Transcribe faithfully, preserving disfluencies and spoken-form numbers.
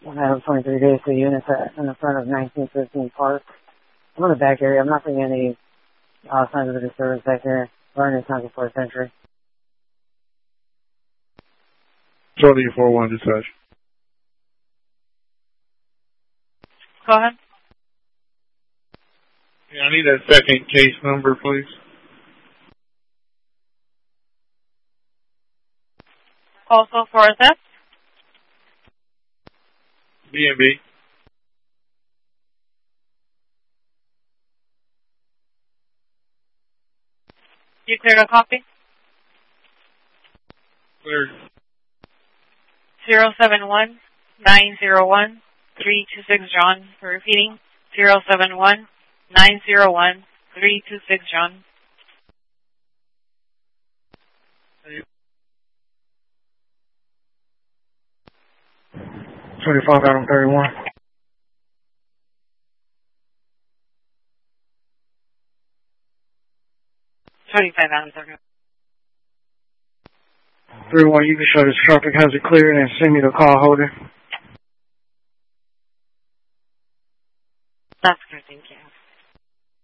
I have twenty-three days to units at, in the front of nineteen fifteen Park. I'm in the back area. I'm not seeing any uh, signs of a disturbance back there or any signs of fourth entry. Charlie four one dispatch. Go ahead. Yeah, I need that second case number, please. Also for a theft? B and B. You cleared a copy? Cleared. zero seven one nine zero one three two six John. For repeating, zero seven one nine zero one three two six John. twenty-five Adam thirty-one. twenty-five Adam thirty-one. thirty-one, you can show this traffic hazard cleared and send me the call holder. That's good, thank you.